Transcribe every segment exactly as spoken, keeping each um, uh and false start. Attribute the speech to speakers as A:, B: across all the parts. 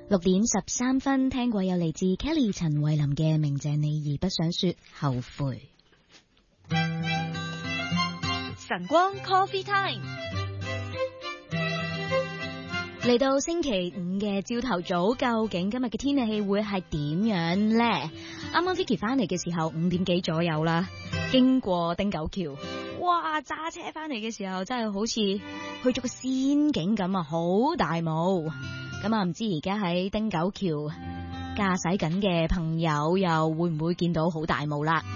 A: 六點十三分，聽過有嚟自 Kelly 陳慧琳嘅《明謝你而不想說後悔》。
B: 晨光 Coffee Time，
A: 嚟到星期五嘅朝頭早，究竟今日嘅天氣會係點樣呢？啱啱 Vicky 翻嚟嘅時候，五點幾左右啦，經過汀九橋，哇！揸車翻嚟嘅時候，真係好似去咗個仙境咁啊，好大霧。咁啊，唔知而家喺汀九橋駕駛緊嘅朋友又會唔會見到好大霧啦？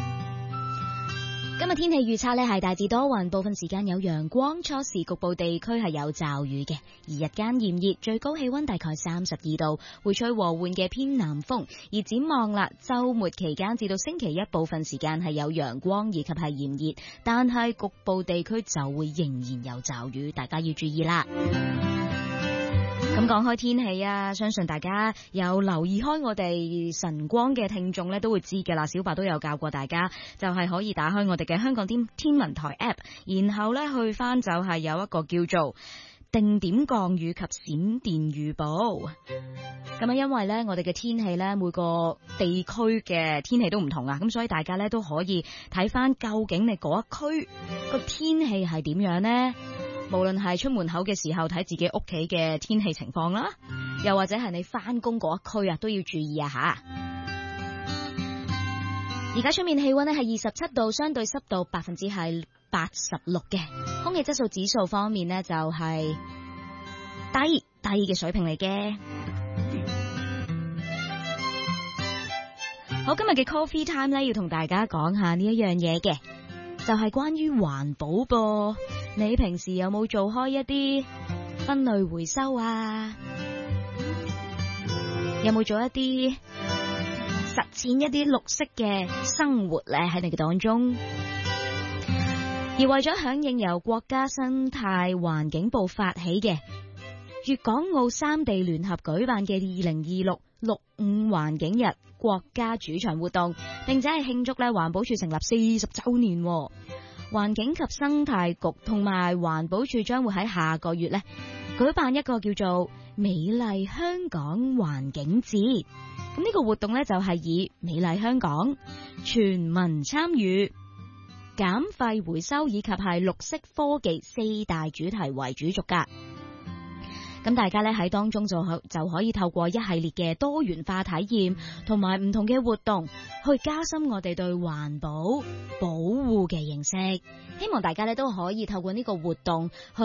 A: 今日天氣預測呢係大致多雲，部分時間有陽光，初時局部地區係有驟雨嘅，而日間炎熱，最高氣溫大概三十二度，會吹和緩嘅偏南風。而展望啦，週末期間至到星期一，部分時間係有陽光以及係炎熱，但係局部地區就會仍然有驟雨，大家要注意啦。咁講開天氣啊，相信大家有留意開我哋晨光嘅聽眾咧，都會知嘅啦。小白都有教過大家，就係、是、可以打開我哋嘅香港天天文台 app， 然後咧去翻就係有一個叫做定點降雨及閃電預報。咁啊，因為咧我哋嘅天氣咧每個地區嘅天氣都唔同啊，咁所以大家咧都可以睇翻究竟你嗰一區個天氣係點樣呢？無論係出門口嘅時候睇自己屋企嘅天氣情況啦，又或者係你翻工嗰一區啊，都要注意啊吓。而家出面氣溫呢係二十七度，相對濕度百分之係八十六嘅，空氣質素指數方面呢就係低低嘅水平嚟嘅。好，今日嘅 Coffee Time 呢要同大家講下呢一樣嘢嘅，就係關於環保噃。你平時有冇做開一啲分類回收啊？有冇做一啲實踐一啲綠色嘅生活咧？喺你嘅當中，而為咗響應由國家生態環境部發起嘅粵港澳三地聯合舉辦嘅二零二六綠五環境日國家主場活動，並且係慶祝咧環保署成立四十周年。環境及生態局同埋環保署將會喺下個月咧舉辦一個叫做美麗香港環境節。咁呢個活動咧就係以美麗香港、全民參與、減廢回收以及係綠色科技四大主題為主軸噶。咁大家咧喺當中就可就可以透過一系列嘅多元化體驗同埋唔同嘅活動，去加深我哋對環保保護嘅認識。希望大家咧都可以透過呢個活動去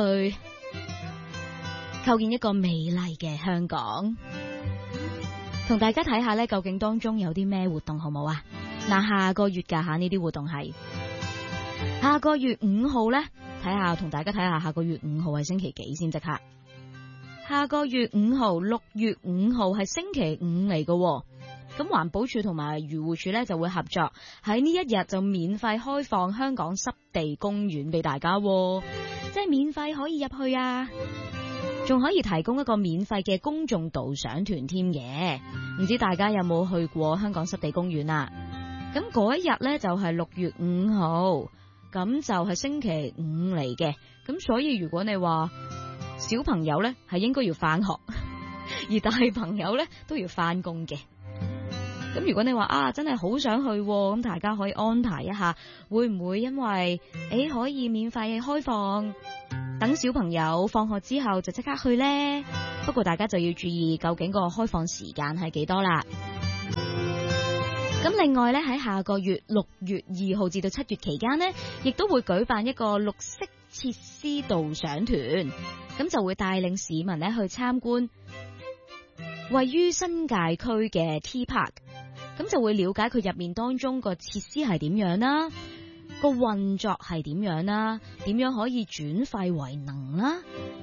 A: 構建一個美麗嘅香港。同大家睇下咧，究竟當中有啲咩活動好冇啊？嗱，下個月噶吓呢啲活動係下個月五號咧，睇下同大家睇下下個月五號係星期幾先即刻。下個月五號，六月五號係星期五嚟嘅，咁環保署同埋漁護署咧就會合作喺呢一日就免費開放香港濕地公園俾大家，即係免費可以入去啊，仲可以提供一個免費嘅公眾導賞團添嘅。唔知大家有冇去過香港濕地公園啊？咁嗰一日咧就係六月五號，咁就係星期五嚟嘅，咁所以如果你話小朋友咧係應該要翻學，而大朋友咧都要翻工嘅。咁如果你話啊真係好想去，咁大家可以安排一下，會唔會因為誒可以免費開放，等小朋友放學之後就即刻去呢？不過大家就要注意究竟個開放時間係幾多啦。咁另外咧喺下個月六月二號至到七月期間呢，亦都會舉辦一個綠色設施導賞團，咁就會帶領市民咧去參觀位於新界區嘅 T Park， 咁就會了解佢入面當中個設施係點樣啦，個運作係點樣啦，點樣可以轉廢為能啦，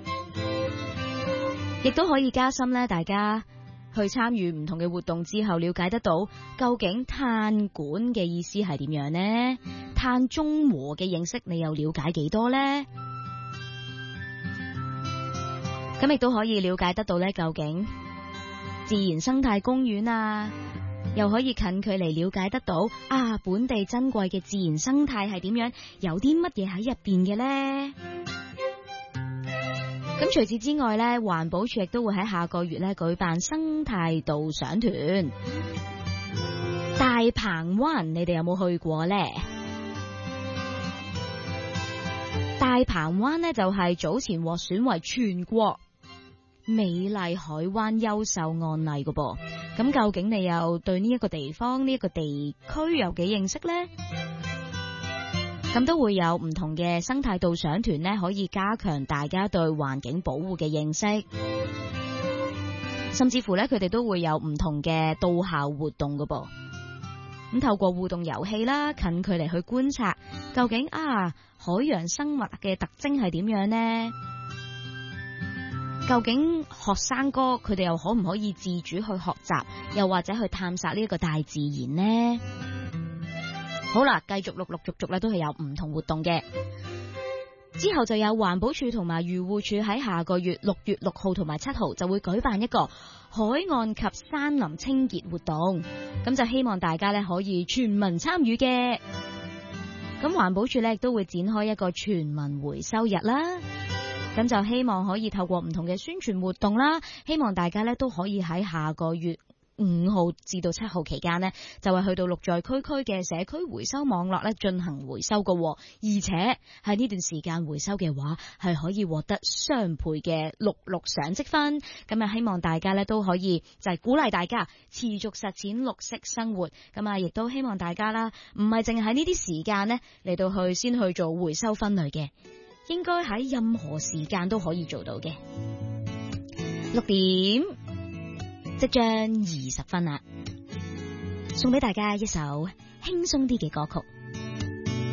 A: 亦都可以加深咧大家去參與唔同嘅活動之後，了解得到究竟碳管嘅意思係點樣呢？碳中和嘅認識你又了解幾多呢？咁亦都可以了解得到呢，究竟自然生態公園啊，又可以近距離了解得到啊本地珍貴嘅自然生態係點樣，有啲乜嘢喺入邊嘅呢？ 咁除此之外咧，環保署亦都會喺下個月咧舉辦生態導賞團。大鵬灣，你哋有冇去過呢？大鵬灣呢，就係早前獲選為全國美麗海灣優秀案例嘅噃。咁究竟你又對呢一個地方、呢一個地區有幾認識呢？咁都會有唔同嘅生態導賞團呢，可以加強大家對環境保護嘅認識，甚至乎呢，佢哋都會有唔同嘅到校活動嘅噃。咁透過互動遊戲啦，近距離去觀察，究竟啊海洋生物嘅特徵係點樣呢？究竟學生哥佢哋又可唔可以自主去學習，又或者去探索呢一個大自然呢？好啦，繼續陸陸續續咧都係有唔同活動嘅。之後就有環保署同埋漁護署喺下個月六月六號同埋七號就會舉辦一個海岸及山林清潔活動，咁就希望大家咧可以全民參與嘅。咁環保署咧亦都會展開一個全民回收日啦，咁就希望可以透過唔同嘅宣傳活動啦，希望大家咧都可以喺下個月五號至到七號期間呢，就係去到綠在區區嘅社區回收網絡咧進行回收嘅，而且喺呢段時間回收嘅話，係可以獲得雙倍嘅綠綠賞積分。咁啊，希望大家咧都可以就係鼓勵大家持續實踐綠色生活。咁啊，亦都希望大家啦，唔係淨係喺呢啲時間呢嚟到去先去做回收分類嘅，應該喺任何時間都可以做到嘅。六點即將二十分啦，送俾大家一首輕鬆啲嘅歌曲。